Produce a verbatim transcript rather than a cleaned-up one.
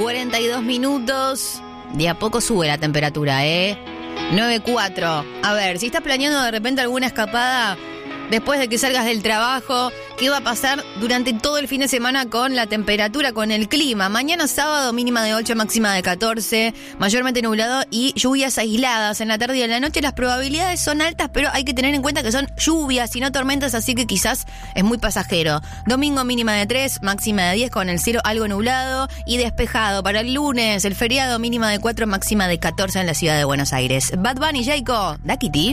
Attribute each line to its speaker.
Speaker 1: cuarenta y dos minutos. De a poco sube la temperatura, ¿eh? nueve cuatro. A ver, si estás planeando de repente alguna escapada después de que salgas del trabajo, ¿qué va a pasar durante todo el fin de semana con la temperatura, con el clima? Mañana sábado mínima de ocho, máxima de catorce, mayormente nublado y lluvias aisladas. En la tarde y en la noche las probabilidades son altas, pero hay que tener en cuenta que son lluvias y no tormentas, así que quizás es muy pasajero. Domingo mínima de tres, máxima de diez, con el cielo algo nublado y despejado. Para el lunes, el feriado mínima de cuatro, máxima de catorce en la ciudad de Buenos Aires. Bad Bunny, Jayco, da Kitty.